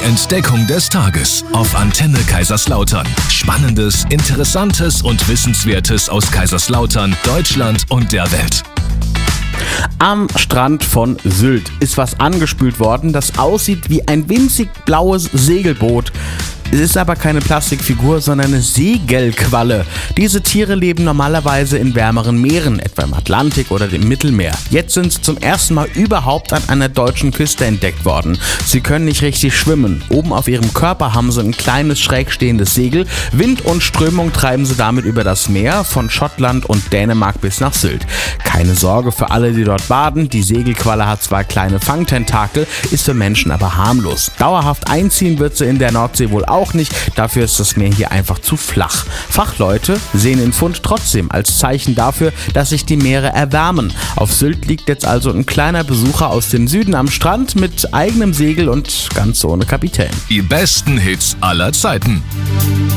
Entdeckung des Tages auf Antenne Kaiserslautern. Spannendes, Interessantes und Wissenswertes aus Kaiserslautern, Deutschland und der Welt. Am Strand von Sylt ist was angespült worden, das aussieht wie ein winzig blaues Segelboot. Es ist aber keine Plastikfigur, sondern eine Segelqualle. Diese Tiere leben normalerweise in wärmeren Meeren, etwa im Atlantik oder dem Mittelmeer. Jetzt sind sie zum ersten Mal überhaupt an einer deutschen Küste entdeckt worden. Sie können nicht richtig schwimmen. Oben auf ihrem Körper haben sie ein kleines schräg stehendes Segel. Wind und Strömung treiben sie damit über das Meer, von Schottland und Dänemark bis nach Sylt. Keine Sorge für alle, die dort baden. Die Segelqualle hat zwar kleine Fangtentakel, ist für Menschen aber harmlos. Dauerhaft einziehen wird sie in der Nordsee wohl auch nicht, dafür ist das Meer hier einfach zu flach. Fachleute sehen den Fund trotzdem als Zeichen dafür, dass sich die Meere erwärmen. Auf Sylt liegt jetzt also ein kleiner Besucher aus dem Süden am Strand mit eigenem Segel und ganz ohne Kapitän. Die besten Hits aller Zeiten.